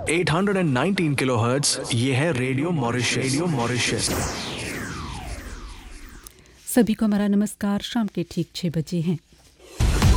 819 kilohertz, ये है radio Mauritius. सभी को हमारा नमस्कार। शाम के ठीक 6 बजे हैं।